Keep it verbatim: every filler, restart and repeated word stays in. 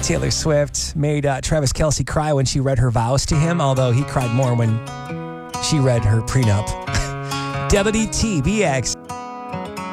Taylor Swift made uh, Travis Kelce cry when she read her vows to him, although he cried more when she read her prenup. W T B X.